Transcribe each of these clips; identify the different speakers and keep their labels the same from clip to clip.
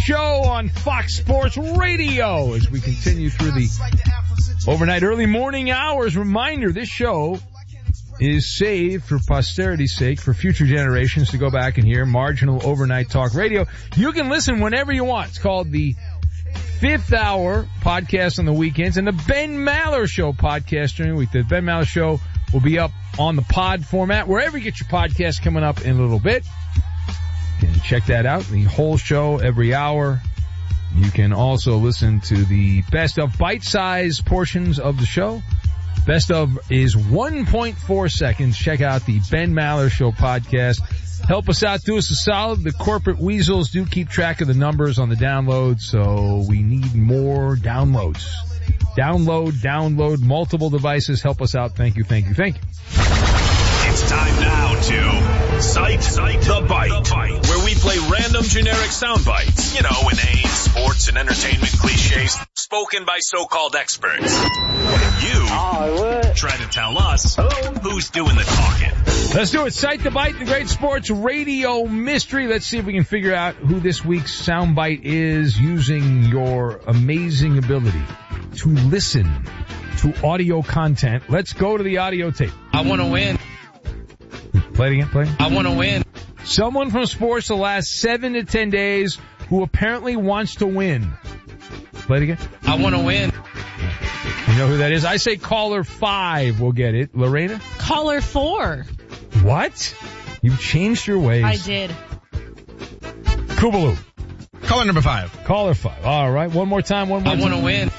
Speaker 1: show on Fox Sports Radio as we continue through the overnight early morning hours. Reminder, this show is saved for posterity's sake for future generations to go back and hear. Marginal Overnight Talk Radio. You can listen whenever you want. It's called the Fifth Hour podcast on the weekends and the Ben Maller Show podcast during the week. The Ben Maller Show will be up on the pod format wherever you get your podcast coming up in a little bit. You can check that out. The whole show every hour. You can also listen to the best of bite-sized portions of the show. Best of is 1.4 seconds. Check out the Ben Maller Show podcast. Help us out. Do us a solid. The corporate weasels do keep track of the numbers on the download, so we need more downloads. Download, multiple devices. Help us out. Thank you.
Speaker 2: It's time now to Cite the Bite, where we play random generic sound bites. You know, inane sports and entertainment cliches spoken by so-called experts. You try to tell us who's doing the talking.
Speaker 1: Let's do it. Cite the Bite, the great sports radio mystery. Let's see if we can figure out who this week's soundbite is using your amazing ability to listen to audio content. Let's go to the audio tape.
Speaker 3: I want to win.
Speaker 1: Play it again.
Speaker 3: I want to win.
Speaker 1: Someone from sports the last 7 to 10 days who apparently wants to win. Play it again.
Speaker 3: I want to win.
Speaker 1: You know who that is? I say caller 5 will get it. Lorena?
Speaker 4: Caller 4.
Speaker 1: What? You changed your ways.
Speaker 4: I did.
Speaker 1: Kubaloo.
Speaker 5: Caller number 5.
Speaker 1: Caller 5. All right. One more time.
Speaker 3: I want to win.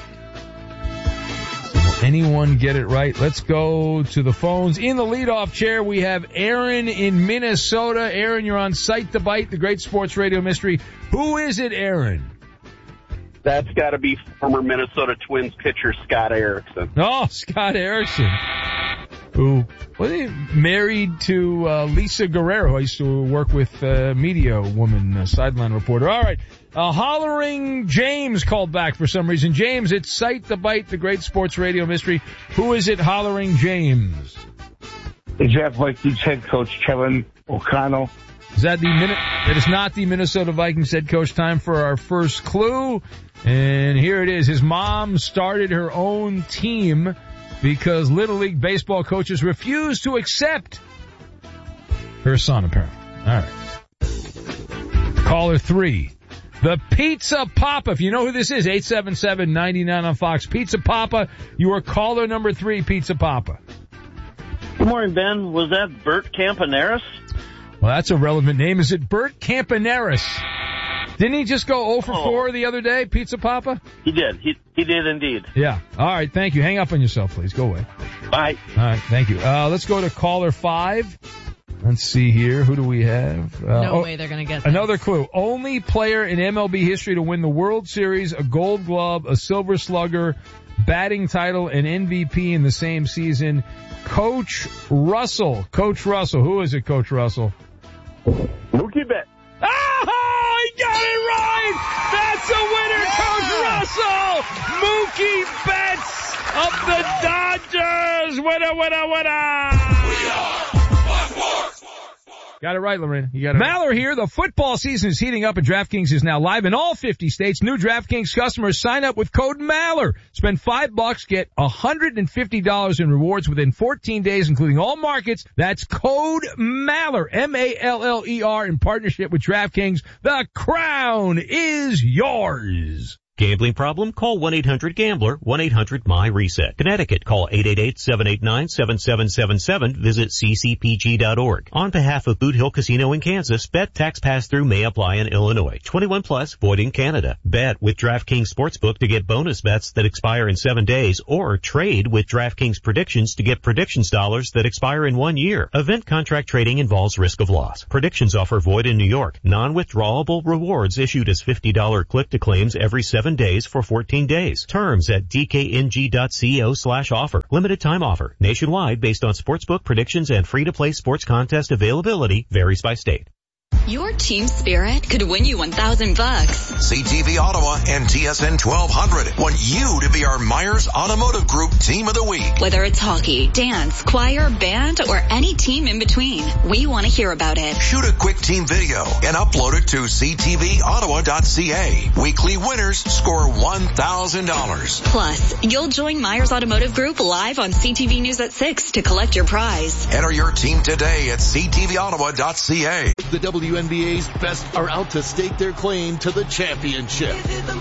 Speaker 1: Will anyone get it right? Let's go to the phones. In the leadoff chair, we have Aaron in Minnesota. Aaron, you're on Cite the Bite, the great sports radio mystery. Who is it, Aaron?
Speaker 6: That's got to be former Minnesota Twins pitcher Scott Erickson.
Speaker 1: Oh, Scott Erickson, who was he married to Lisa Guerrero, who I used to work with, media woman, sideline reporter. All right, Hollering James called back for some reason. James, it's Cite the Bite, the great sports radio mystery. Who is it, Hollering James?
Speaker 7: The Draft Vikings head coach Kevin O'Connell.
Speaker 1: Is that it is not the Minnesota Vikings head coach. Time for our first clue. And here it is. His mom started her own team because Little League baseball coaches refused to accept her son, apparently. All right. Caller 3. The Pizza Papa. If you know who this is, 877-99 on Fox. Pizza Papa, you are caller number 3, Pizza Papa.
Speaker 8: Good morning, Ben. Was that Bert Campaneris?
Speaker 1: Well, that's a relevant name. Is it Bert Campaneris? Didn't he just go 0 for 4 the other day, Pizza Papa?
Speaker 8: He did. He did indeed.
Speaker 1: Yeah. All right. Thank you. Hang up on yourself, please. Go away.
Speaker 8: Bye.
Speaker 1: All right. Thank you. Let's go to caller 5. Let's see here. Who do we have?
Speaker 4: No way they're going to get that.
Speaker 1: Another clue. Only player in MLB history to win the World Series, a Gold Glove, a Silver Slugger, batting title, and MVP in the same season. Coach Russell. Coach Russell. Who is it, Coach Russell?
Speaker 6: Mookie Betts.
Speaker 1: Oh, he got it right! That's a winner, Coach Russell! Mookie Betts of the Dodgers! Winner! We are Buckworth! Got it right, Lorena. You got it. Maller here. The football season is heating up and DraftKings is now live in all 50 states. New DraftKings customers sign up with code Maller. Spend $5, get $150 in rewards within 14 days, including all markets. That's code Maller, M-A-L-L-E-R, in partnership with DraftKings. The crown is yours.
Speaker 9: Gambling problem? Call 1-800-GAMBLER, 1-800-MY-RESET. Connecticut, call 888-789-7777. Visit ccpg.org. On behalf of Boot Hill Casino in Kansas, bet tax pass-through may apply in Illinois. 21 plus, void in Canada. Bet with DraftKings Sportsbook to get bonus bets that expire in 7 days, or trade with DraftKings Predictions to get predictions dollars that expire in 1 year. Event contract trading involves risk of loss. Predictions offer void in New York. Non-withdrawable rewards issued as $50 click-to-claims every 7 days for 14 days. Terms at dkng.co/offer. Limited time offer. Nationwide based on sportsbook predictions and free-to-play sports contest availability varies by state.
Speaker 10: Your team spirit could win you $1,000.
Speaker 11: CTV Ottawa and TSN 1200 want you to be our Myers Automotive Group Team of the Week.
Speaker 10: Whether it's hockey, dance, choir, band, or any team in between, we want to hear about it.
Speaker 11: Shoot a quick team video and upload it to ctvottawa.ca. Weekly winners score $1,000.
Speaker 10: Plus, you'll join Myers Automotive Group live on CTV News at 6 to collect your prize.
Speaker 11: Enter your team today at ctvottawa.ca.
Speaker 12: The WNBA's best are out to stake their claim to the championship.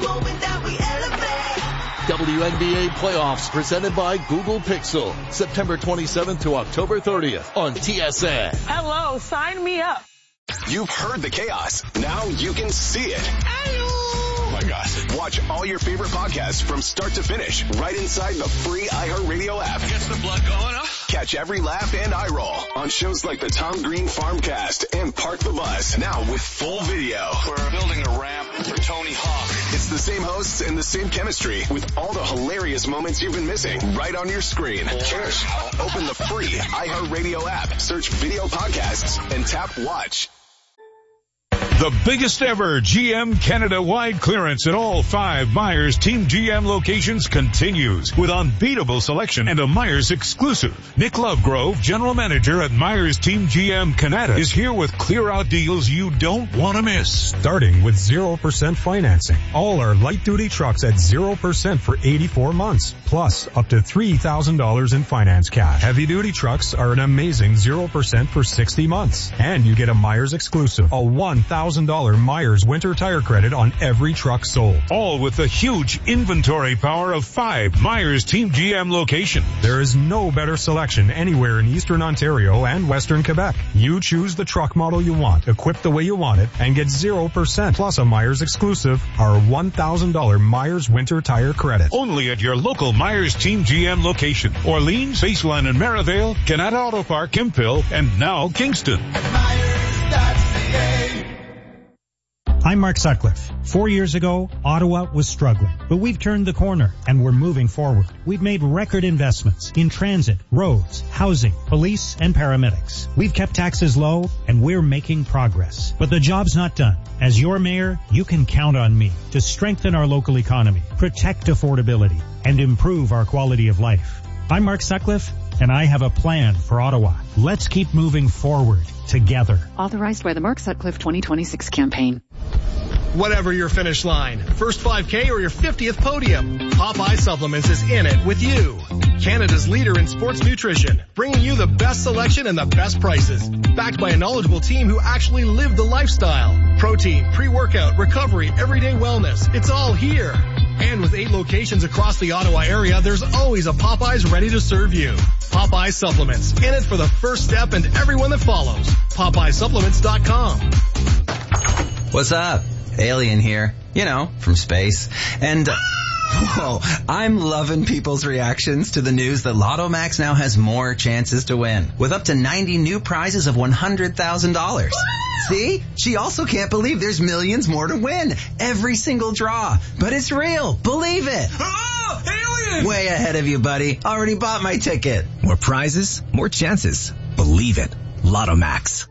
Speaker 12: WNBA playoffs presented by Google Pixel. September 27th to October 30th on TSN.
Speaker 13: Hello, sign me up.
Speaker 2: You've heard the chaos. Now you can see it. Oh my gosh. Watch all your favorite podcasts from start to finish right inside the free iHeartRadio app.
Speaker 14: Gets the blood going, huh?
Speaker 2: Catch every laugh and eye roll on shows like the Tom Green Farmcast and Park the Bus. Now with full video.
Speaker 14: We're building a ramp for Tony Hawk.
Speaker 2: It's the same hosts and the same chemistry with all the hilarious moments you've been missing right on your screen. Cheers. Open the free iHeartRadio app, search video podcasts, and tap watch.
Speaker 15: The biggest ever GM Canada-wide clearance at all 5 Myers Team GM locations continues with unbeatable selection and a Myers exclusive. Nick Lovegrove, General Manager at Myers Team GM Canada, is here with clear-out deals you don't want to miss.
Speaker 16: Starting with 0% financing. All our light-duty trucks at 0% for 84 months, plus up to $3,000 in finance cash. Heavy-duty trucks are an amazing 0% for 60 months. And you get a Myers exclusive, a $1,000 Myers winter tire credit on every truck sold.
Speaker 15: All with the huge inventory power of 5 Myers Team GM locations.
Speaker 16: There is no better selection anywhere in Eastern Ontario and Western Quebec. You choose the truck model you want, equip the way you want it, and get 0% plus a Myers exclusive, our $1,000 Myers winter tire credit.
Speaker 15: Only at your local Myers Team GM location. Orleans, Baseline and Merivale, Canada Auto Park, Kemptville, and now Kingston.
Speaker 17: I'm Mark Sutcliffe. 4 years ago, Ottawa was struggling, but we've turned the corner and we're moving forward. We've made record investments in transit, roads, housing, police, and paramedics. We've kept taxes low and we're making progress. But the job's not done. As your mayor, you can count on me to strengthen our local economy, protect affordability, and improve our quality of life. I'm Mark Sutcliffe, and I have a plan for Ottawa. Let's keep moving forward together.
Speaker 18: Authorized by the Mark Sutcliffe 2026 campaign.
Speaker 5: Whatever your finish line, first 5K or your 50th podium, Popeye Supplements is in it with you. Canada's leader in sports nutrition, bringing you the best selection and the best prices. Backed by a knowledgeable team who actually live the lifestyle. Protein, pre-workout, recovery, everyday wellness. It's all here. And with 8 locations across the Ottawa area, there's always a Popeyes ready to serve you. Popeye Supplements, in it for the first step and everyone that follows. PopeyeSupplements.com.
Speaker 19: What's up? Alien here, you know, from space. And, whoa, I'm loving people's reactions to the news that Lotto Max now has more chances to win, with up to 90 new prizes of $100,000. See? She also can't believe there's millions more to win. Every single draw. But it's real. Believe it.
Speaker 14: Oh, alien!
Speaker 19: Way ahead of you, buddy. Already bought my ticket.
Speaker 20: More prizes, more chances. Believe it. Lotto Max.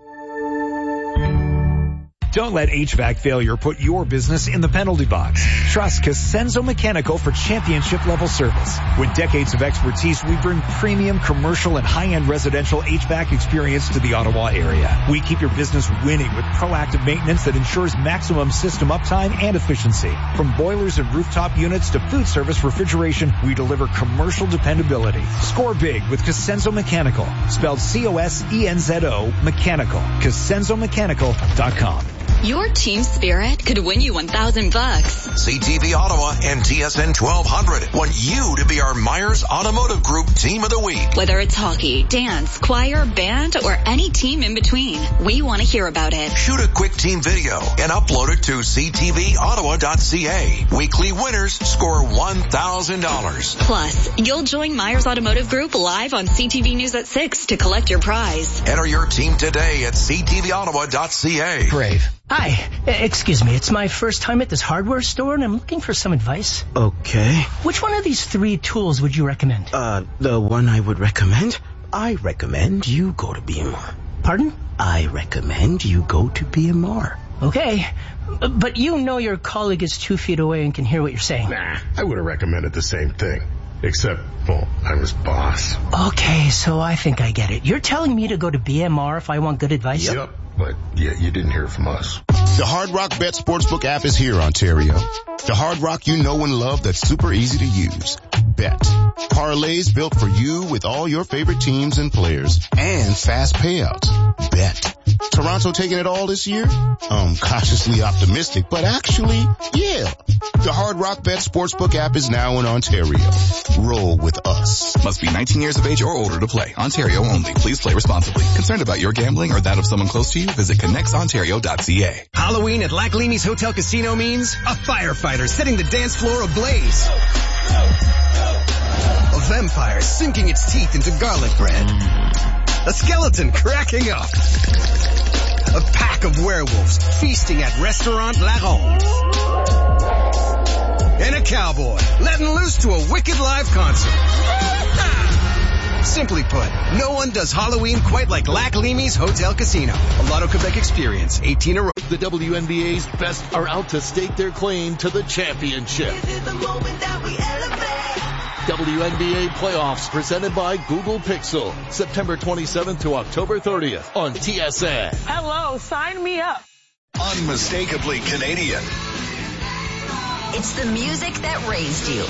Speaker 21: Don't let HVAC failure put your business in the penalty box. Trust Cosenzo Mechanical for championship-level service. With decades of expertise, we bring premium commercial and high-end residential HVAC experience to the Ottawa area. We keep your business winning with proactive maintenance that ensures maximum system uptime and efficiency. From boilers and rooftop units to food service refrigeration, we deliver commercial dependability. Score big with Cosenzo Mechanical. Spelled C-O-S-E-N-Z-O Mechanical. CosenzoMechanical.com.
Speaker 10: Your team spirit could win you $1,000.
Speaker 11: CTV Ottawa and TSN 1200 want you to be our Myers Automotive Group Team of the Week.
Speaker 10: Whether it's hockey, dance, choir, band, or any team in between, we want to hear about it.
Speaker 11: Shoot a quick team video and upload it to ctvottawa.ca. Weekly winners score $1,000.
Speaker 10: Plus, you'll join Myers Automotive Group live on CTV News at 6 to collect your prize.
Speaker 11: Enter your team today at ctvottawa.ca.
Speaker 22: Brave. Hi, excuse me, it's my first time at this hardware store and I'm looking for some advice.
Speaker 23: Okay.
Speaker 22: Which one of these 3 tools would you recommend?
Speaker 23: The one I would recommend? I recommend you go to Beam.
Speaker 22: Pardon?
Speaker 3: I recommend you go to BMR.
Speaker 22: Okay, but you know your colleague is 2 feet away and can hear what you're saying.
Speaker 7: Nah, I would have recommended the same thing. Except, well, I'm his boss.
Speaker 22: Okay, so I think I get it. You're telling me to go to BMR if I want good advice?
Speaker 7: Yep, but yeah, you didn't hear from us.
Speaker 23: The Hard Rock Bet Sportsbook app is here, Ontario. The Hard Rock you know and love that's super easy to use. Bet. Parlays built for you with all your favorite teams and players. And fast payouts. Bet. Toronto taking it all this year? Cautiously optimistic, but actually, yeah. The Hard Rock Bet Sportsbook app is now in Ontario. Roll with us.
Speaker 24: Must be 19 years of age or older to play. Ontario only. Please play responsibly. Concerned about your gambling or that of someone close to you? Visit connectsontario.ca.
Speaker 20: Halloween at Lac Leamy's Hotel Casino means a firefighter setting the dance floor ablaze. A vampire sinking its teeth into garlic bread. A skeleton cracking up. A pack of werewolves feasting at Restaurant La Ronde. And a cowboy letting loose to a wicked live concert. Simply put, no one does Halloween quite like Lac Leamy's Hotel Casino. A Lotto Quebec experience, 18 or...
Speaker 12: The WNBA's best are out to stake their claim to the championship. WNBA playoffs presented by Google Pixel. September 27th to October 30th on TSN.
Speaker 13: Hello, sign me up.
Speaker 2: Unmistakably Canadian.
Speaker 10: It's the music that raised you.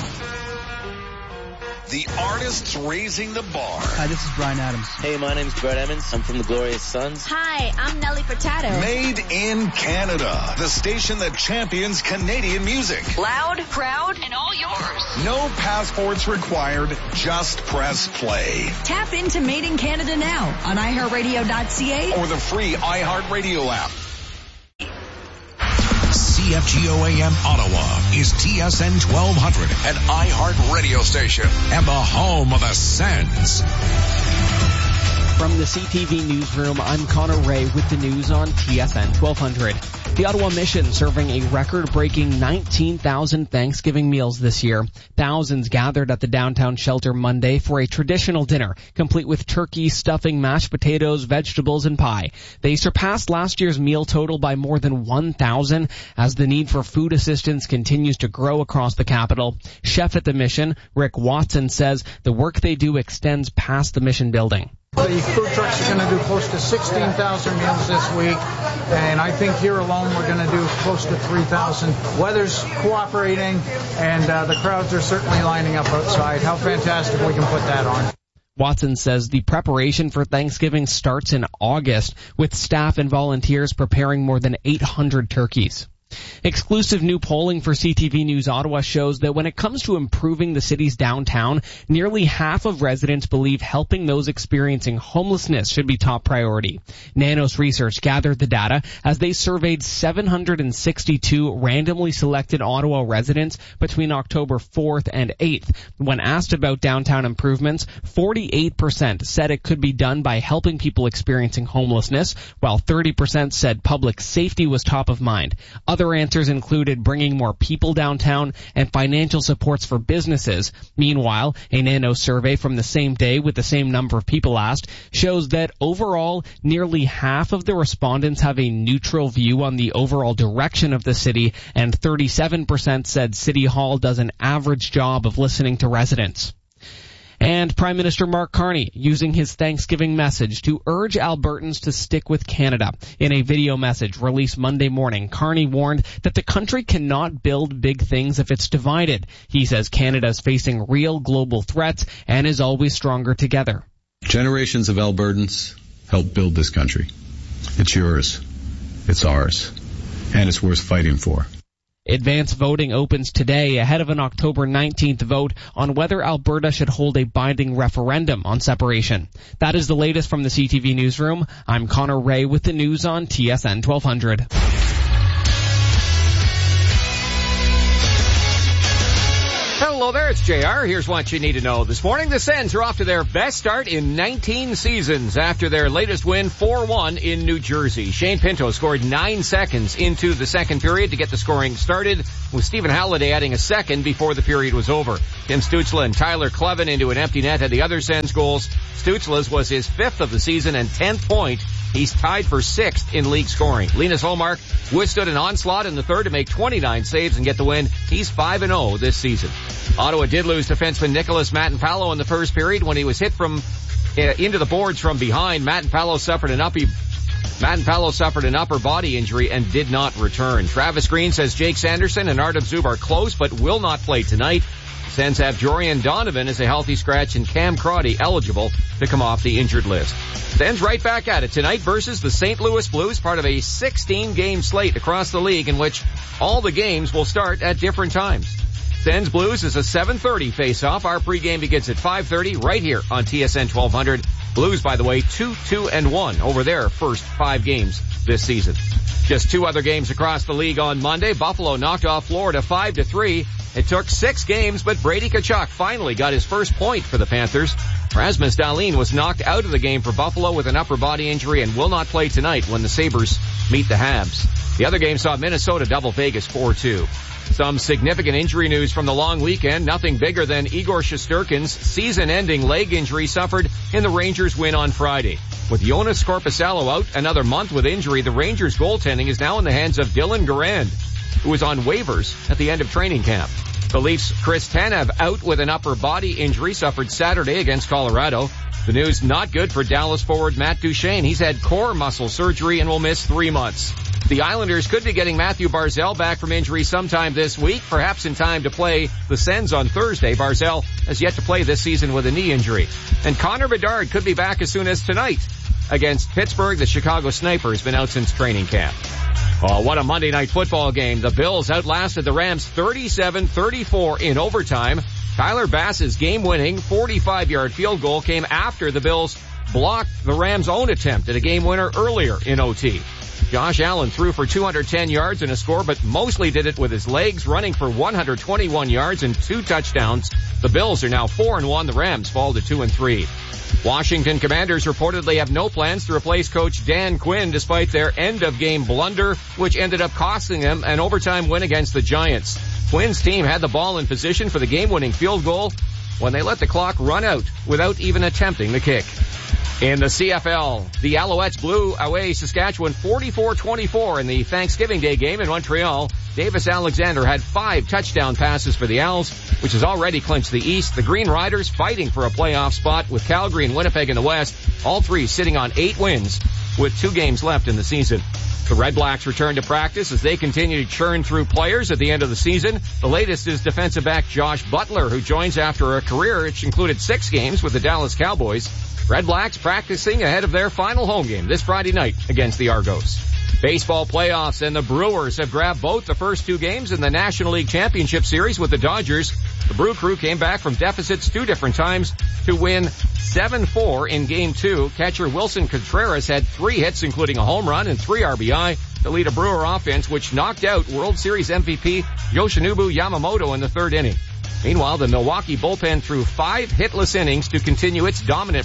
Speaker 2: The artists raising the bar.
Speaker 25: Hi, this is Bryan Adams.
Speaker 26: Hey, my name's Brett Emmons. I'm from the Glorious Sons.
Speaker 10: Hi, I'm Nelly Furtado.
Speaker 2: Made in Canada. The station that champions Canadian music.
Speaker 10: Loud, proud, and all yours.
Speaker 2: No passports required. Just press play.
Speaker 10: Tap into Made in Canada now on iHeartRadio.ca
Speaker 2: or the free iHeartRadio app.
Speaker 11: CFGO AM Ottawa is TSN 1200, an iHeart radio station and the home of the Sens.
Speaker 27: From the CTV newsroom, I'm Connor Ray with the news on TSN 1200. The Ottawa Mission serving a record-breaking 19,000 Thanksgiving meals this year. Thousands gathered at the downtown shelter Monday for a traditional dinner, complete with turkey, stuffing, mashed potatoes, vegetables, and pie. They surpassed last year's meal total by more than 1,000 as the need for food assistance continues to grow across the capital. Chef at the Mission, Rick Watson, says the work they do extends past the Mission building.
Speaker 28: The food trucks are going to do close to 16,000 meals this week, and I think here alone we're going to do close to 3,000. Weather's cooperating, and the crowds are certainly lining up outside. How fantastic we can put that on.
Speaker 27: Watson says the preparation for Thanksgiving starts in August, with staff and volunteers preparing more than 800 turkeys. Exclusive new polling for CTV News Ottawa shows that when it comes to improving the city's downtown, nearly half of residents believe helping those experiencing homelessness should be top priority. Nanos Research gathered the data as they surveyed 762 randomly selected Ottawa residents between October 4th and 8th. When asked about downtown improvements, 48% said it could be done by helping people experiencing homelessness, while 30% said public safety was top of mind. Other answers included bringing more people downtown and financial supports for businesses. Meanwhile, a Nano survey from the same day with the same number of people asked shows that overall, nearly half of the respondents have a neutral view on the overall direction of the city, and 37% said City Hall does an average job of listening to residents. And Prime Minister Mark Carney using his Thanksgiving message to urge Albertans to stick with Canada. In a video message released Monday morning, Carney warned that the country cannot build big things if it's divided. He says Canada is facing real global threats and is always stronger together.
Speaker 29: Generations of Albertans helped build this country. It's yours. It's ours. And it's worth fighting for.
Speaker 27: Advance voting opens today ahead of an October 19th vote on whether Alberta should hold a binding referendum on separation. That is the latest from the CTV newsroom. I'm Connor Ray with the news on TSN 1200.
Speaker 30: Hello there, it's JR. Here's what you need to know. This morning, the Sens are off to their best start in 19 seasons after their latest win 4-1 in New Jersey. Shane Pinto scored 9 seconds into the second period to get the scoring started, with Stephen Halliday adding a second before the period was over. Tim Stützle and Tyler Kleven into an empty net had the other Sens goals. Stützle's was his 5th of the season and 10th point He's tied for 6th in league scoring. Linus Ullmark withstood an onslaught in the third to make 29 saves and get the win. He's 5-0 this season. Ottawa did lose defenseman Nicholas Matanpalo in the first period when he was hit into the boards from behind. Matanpalo suffered an upper body injury and did not return. Travis Green says Jake Sanderson and Artem Zub are close but will not play tonight. Sens have Jorian Donovan as a healthy scratch and Cam Crotty eligible to come off the injured list. Sens right back at it tonight versus the St. Louis Blues, part of a 16-game slate across the league in which all the games will start at different times. Sens Blues is a 7:30 face-off. Our pregame begins at 5:30 right here on TSN 1200. Blues, by the way, 2-2-1 over their first 5 games this season. Just 2 other games across the league on Monday. Buffalo knocked off Florida 5-3. It took 6 games, but Brady Tkachuk finally got his first point for the Panthers. Rasmus Dahlin was knocked out of the game for Buffalo with an upper body injury and will not play tonight when the Sabres meet the Habs. The other game saw Minnesota double Vegas 4-2. Some significant injury news from the long weekend. Nothing bigger than Igor Shesterkin's season-ending leg injury suffered in the Rangers' win on Friday. With Jonas Korpisalo out another month with injury, the Rangers' goaltending is now in the hands of Dylan Garand, who was on waivers at the end of training camp. The Leafs' Chris Tanev out with an upper body injury suffered Saturday against Colorado. The news not good for Dallas forward Matt Duchene. He's had core muscle surgery and will miss 3 months. The Islanders could be getting Matthew Barzal back from injury sometime this week, perhaps in time to play the Sens on Thursday. Barzal has yet to play this season with a knee injury. And Connor Bedard could be back as soon as tonight against Pittsburgh. The Chicago Sniper has been out since training camp. Oh, what a Monday night football game. The Bills outlasted the Rams 37-34 in overtime. Tyler Bass's game-winning 45-yard field goal came after the Bills blocked the Rams' own attempt at a game-winner earlier in OT. Josh Allen threw for 210 yards and a score, but mostly did it with his legs, running for 121 yards and 2 touchdowns. The Bills are now 4-1. The Rams fall to 2-3. Washington Commanders reportedly have no plans to replace coach Dan Quinn despite their end-of-game blunder, which ended up costing them an overtime win against the Giants. Quinn's team had the ball in position for the game-winning field goal when they let the clock run out without even attempting the kick. In the CFL, the Alouettes blew away Saskatchewan 44-24 in the Thanksgiving Day game in Montreal. Davis Alexander had 5 touchdown passes for the Owls, which has already clinched the East. The Green Riders fighting for a playoff spot with Calgary and Winnipeg in the West, all 3 sitting on 8 wins with 2 games left in the season. The Red Blacks return to practice as they continue to churn through players at the end of the season. The latest is defensive back Josh Butler, who joins after a career which included 6 games with the Dallas Cowboys. Red Blacks practicing ahead of their final home game this Friday night against the Argos. Baseball playoffs, and the Brewers have grabbed both the first 2 games in the National League Championship Series with the Dodgers. The Brew Crew came back from deficits 2 different times to win 7-4 in Game 2. Catcher Wilson Contreras had 3 hits, including a home run and 3 RBI, to lead a Brewer offense which knocked out World Series MVP Yoshinobu Yamamoto in the 3rd inning. Meanwhile, the Milwaukee bullpen threw 5 hitless innings to continue its dominant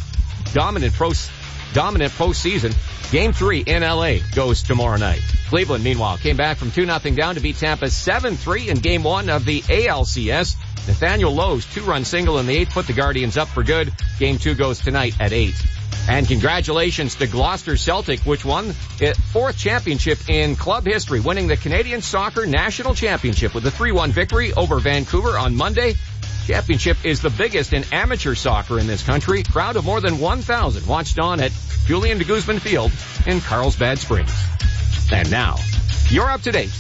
Speaker 30: postseason. Game 3 in LA goes tomorrow night. Cleveland, meanwhile, came back from 2-0 down to beat Tampa 7-3 in Game 1 of the ALCS. Nathaniel Lowe's 2-run single in the 8th put the Guardians up for good. Game 2 goes tonight at 8. And congratulations to Gloucester Celtic, which won its 4th championship in club history, winning the Canadian Soccer National Championship with a 3-1 victory over Vancouver on Monday. Championship is the biggest in amateur soccer in this country. Crowd of more than 1,000 watched on at Julian de Guzman Field in Carlsbad Springs. And now, you're up to date.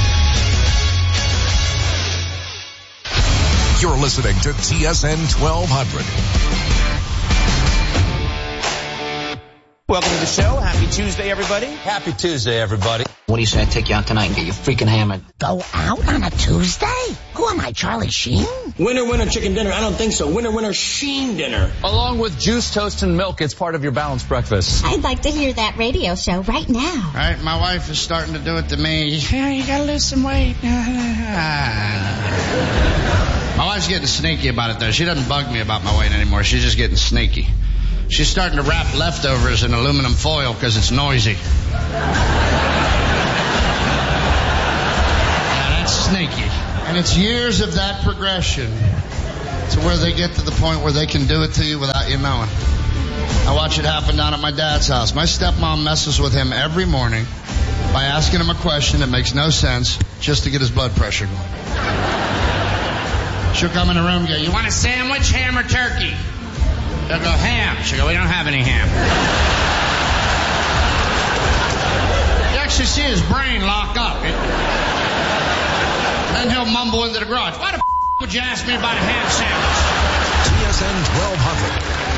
Speaker 11: You're listening to TSN 1200.
Speaker 1: Welcome to the show. Happy Tuesday, everybody.
Speaker 4: Happy Tuesday, everybody.
Speaker 6: What do you say I take you out tonight and get you freaking hammered?
Speaker 8: Go out on a Tuesday? Who am I, Charlie Sheen?
Speaker 4: Winner, chicken dinner. I don't think so. Winner, Sheen dinner.
Speaker 9: Along with juice, toast, and milk, it's part of your balanced breakfast.
Speaker 15: I'd like to hear that radio show right now.
Speaker 28: Right, my wife is starting to do it to me. Yeah, you gotta lose some weight. My wife's getting sneaky about it, though. She doesn't bug me about my weight anymore. She's just getting sneaky. She's starting to wrap leftovers in aluminum foil because it's noisy. Yeah, that's sneaky. And it's years of that progression to where they get to the point where they can do it to you without you knowing.
Speaker 3: I watch it happen down at my dad's house. My stepmom messes with him every morning by asking him a question that makes no sense just to get his blood pressure going. She'll come in the room and go, "You want a sandwich, ham or turkey?" He'll go, "Ham." She'll go, "We don't have any ham." You actually see his brain lock up. Then he'll mumble into the garage, "Why the would you ask me about a ham sandwich?"
Speaker 11: TSN 1200.